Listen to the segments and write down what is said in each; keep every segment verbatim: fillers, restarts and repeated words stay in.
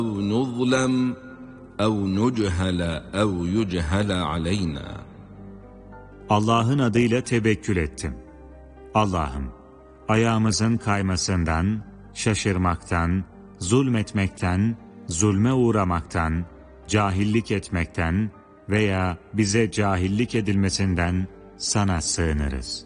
نظلم أو نجهل أو يجهل علينا. Allah'ın adıyla tevekkül ettim. Allah'ım, ayağımızın kaymasından, şaşırmaktan, zulmetmekten, zulme uğramaktan, cahillik etmekten veya bize cahillik edilmesinden sana sığınırız.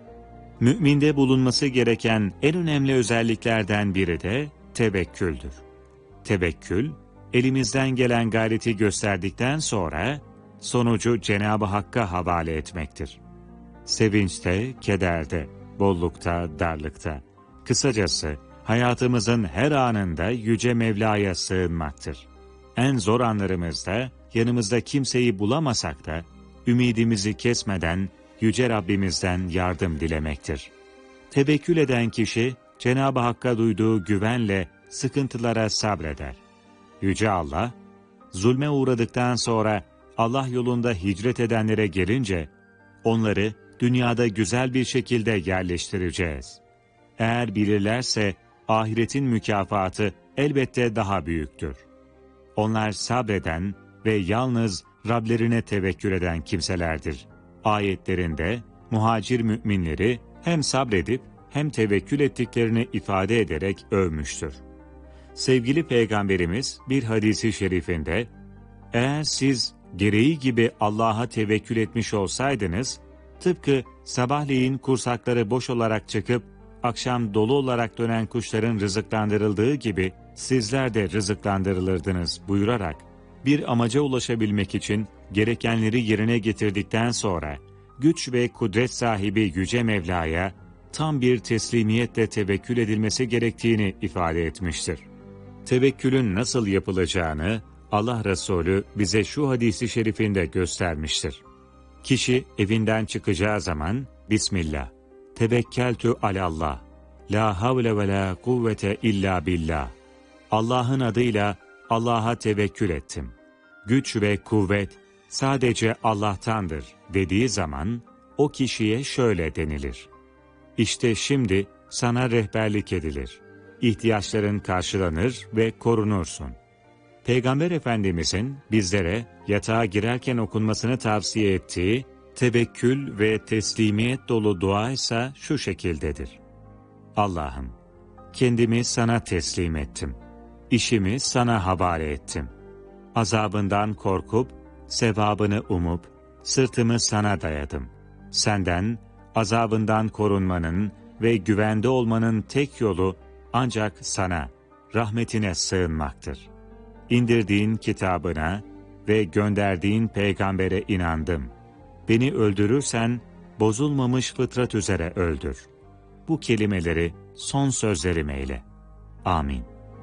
Müminde bulunması gereken en önemli özelliklerden biri de tevekküldür. Tevekkül, elimizden gelen gayreti gösterdikten sonra sonucu Cenab-ı Hakk'a havale etmektir. Sevinçte, kederde, bollukta, darlıkta, kısacası hayatımızın her anında Yüce Mevla'ya sığınmaktır. En zor anlarımızda yanımızda kimseyi bulamasak da ümidimizi kesmeden Yüce Rabbimizden yardım dilemektir. Tevekkül eden kişi Cenab-ı Hakk'a duyduğu güvenle sıkıntılara sabreder. Yüce Allah, zulme uğradıktan sonra Allah yolunda hicret edenlere gelince, onları dünyada güzel bir şekilde yerleştireceğiz. Eğer bilirlerse ahiretin mükafatı elbette daha büyüktür. Onlar sabreden ve yalnız Rablerine tevekkül eden kimselerdir. Ayetlerinde muhacir müminleri hem sabredip hem tevekkül ettiklerini ifade ederek övmüştür. Sevgili Peygamberimiz bir hadisi şerifinde, eğer siz gereği gibi Allah'a tevekkül etmiş olsaydınız, tıpkı sabahleyin kursakları boş olarak çıkıp, akşam dolu olarak dönen kuşların rızıklandırıldığı gibi, sizler de rızıklandırılırdınız buyurarak, bir amaca ulaşabilmek için gerekenleri yerine getirdikten sonra, güç ve kudret sahibi Yüce Mevla'ya tam bir teslimiyetle tevekkül edilmesi gerektiğini ifade etmiştir. Tevekkülün nasıl yapılacağını Allah Resulü bize şu hadisi şerifinde göstermiştir. Kişi evinden çıkacağı zaman Bismillah, tevekkeltü alallah, la havle ve la kuvvete illa billah. Allah'ın adıyla Allah'a tevekkül ettim. Güç ve kuvvet sadece Allah'tandır dediği zaman o kişiye şöyle denilir. İşte şimdi sana rehberlik edilir. İhtiyaçların karşılanır ve korunursun. Peygamber Efendimizin bizlere yatağa girerken okunmasını tavsiye ettiği tevekkül ve teslimiyet dolu dua ise şu şekildedir. Allah'ım, kendimi sana teslim ettim. İşimi sana havale ettim. Azabından korkup, sevabını umup, sırtımı sana dayadım. Senden, azabından korunmanın ve güvende olmanın tek yolu ancak sana, rahmetine sığınmaktır. İndirdiğin kitabına ve gönderdiğin peygambere inandım. Beni öldürürsen, bozulmamış fıtrat üzere öldür. Bu kelimeleri son sözlerim eyle. Amin.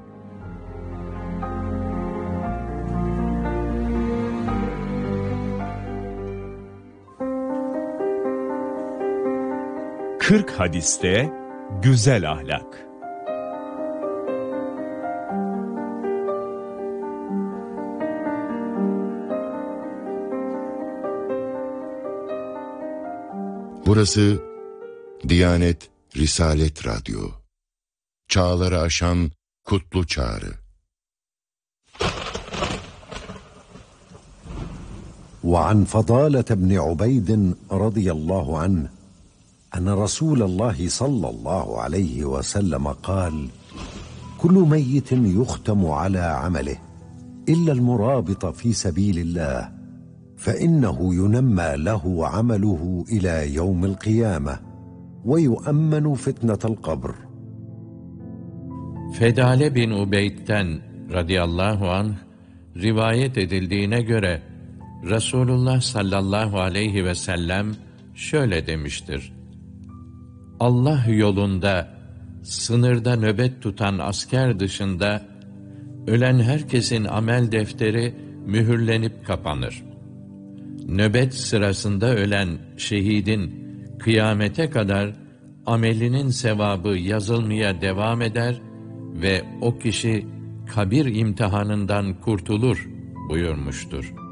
kırk hadiste güzel ahlak. Burası Diyanet Risalet Radyo. Çağları aşan kutlu çağrı. وعن فضالة بن عبيد رضي الله عنه أن رسول الله صلى الله عليه وسلم قال: كل ميت يختم على عمله إلا المرابط في سبيل الله فإنه ينمى له عمله إلى يوم القيامة ويؤمن فتنة القبر. Fedale bin Ubeyd'den radıyallahu anh rivayet edildiğine göre Resulullah sallallahu aleyhi ve sellem şöyle demiştir: Allah yolunda sınırda nöbet tutan asker dışında ölen herkesin amel defteri mühürlenip kapanır. Nöbet sırasında ölen şehidin kıyamete kadar amelinin sevabı yazılmaya devam eder ve o kişi kabir imtihanından kurtulur buyurmuştur.